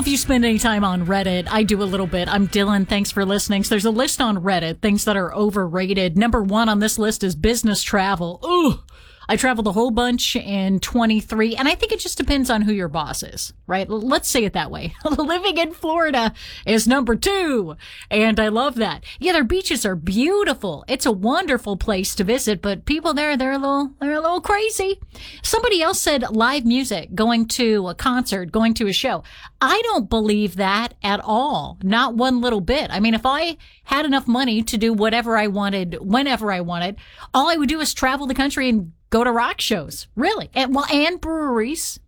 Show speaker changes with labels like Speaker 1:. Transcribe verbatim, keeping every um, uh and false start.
Speaker 1: if you spend any time on Reddit. I do a little bit. I'm Dylan. Thanks for listening. So there's a list on Reddit, things that are overrated. Number one on this list is business travel. Ugh. I traveled a whole bunch in twenty-three, and I think it just depends on who your boss is, right? Let's say it that way. Living in Florida is number two, and I love that. Yeah, their beaches are beautiful. It's a wonderful place to visit, but people there, they're a little, they're a little crazy. Somebody else said live music, going to a concert, going to a show. I don't believe that at all. Not one little bit. I mean, if I had enough money to do whatever I wanted, whenever I wanted, all I would do is travel the country and go to rock shows, really. And, well, and breweries.